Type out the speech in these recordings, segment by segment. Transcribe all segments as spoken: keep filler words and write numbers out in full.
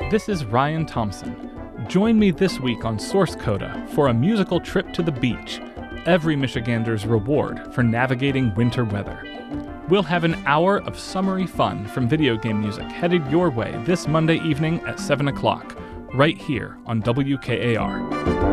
This is Ryan Thompson. Join me this week on Source Coda for a musical trip to the beach, every Michigander's reward for navigating winter weather. We'll have an hour of summery fun from video game music headed your way this Monday evening at seven o'clock, right here on W K A R.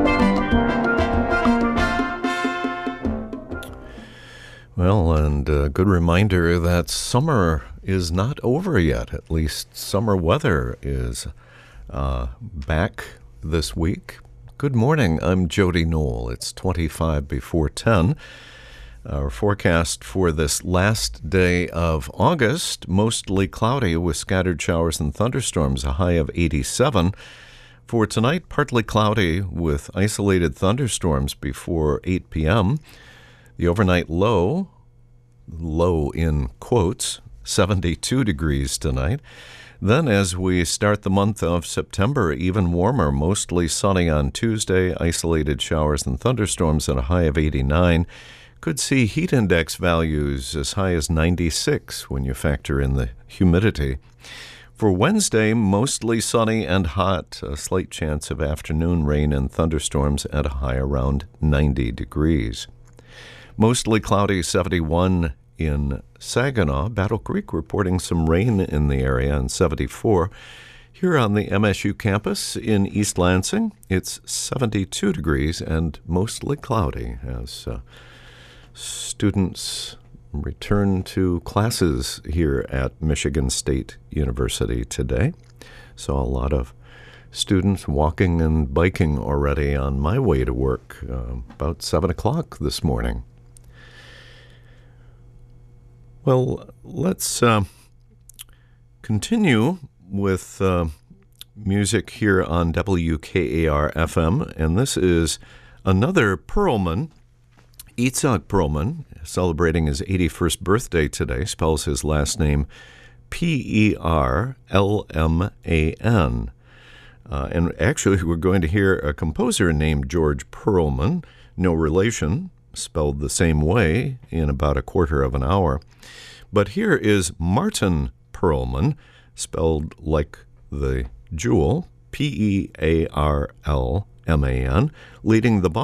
Well, and a good reminder that summer is not over yet. At least summer weather is uh, back this week. Good morning. I'm Jody Knoll. It's twenty-five before ten. Our forecast for this last day of August, mostly cloudy with scattered showers and thunderstorms, a high of eighty-seven. For tonight, partly cloudy with isolated thunderstorms before eight p.m. The overnight low, low in quotes, seventy-two degrees tonight. Then as we start the month of September, even warmer, mostly sunny on Tuesday, isolated showers and thunderstorms at a high of eighty-nine. Could see heat index values as high as ninety-six when you factor in the humidity. For Wednesday, mostly sunny and hot, a slight chance of afternoon rain and thunderstorms at a high around ninety degrees. Mostly cloudy, seventy-one in Saginaw. Battle Creek reporting some rain in the area, and seventy-four. Here on the M S U campus in East Lansing, it's seventy-two degrees and mostly cloudy as uh, students return to classes here at Michigan State University today. Saw a lot of students walking and biking already on my way to work uh, about seven o'clock this morning. Well, let's uh, continue with uh, music here on W K A R F M, and this is another Perlman, Itzhak Perlman, celebrating his eighty-first birthday today, spells his last name P E R L M A N. Uh, and actually, we're going to hear a composer named George Perlman, no relation, spelled the same way, in about a quarter of an hour. But here is Martin Perlman, spelled like the jewel, P E A R L M A N, leading the